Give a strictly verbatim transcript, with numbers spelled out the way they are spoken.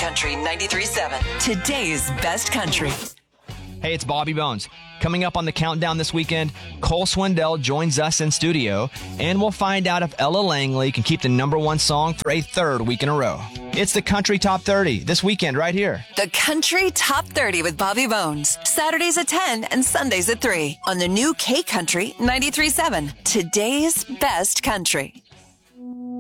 Country ninety-three point seven. Today's best country. Hey, it's Bobby Bones. Coming up on the countdown this weekend, Cole Swindell joins us in studio, and we'll find out if Ella Langley can keep the number one song for a third week in a row. It's the Country Top thirty this weekend right here. The Country Top thirty with Bobby Bones. Saturdays at ten and Sundays at three on the new K Country ninety-three point seven. Today's best country.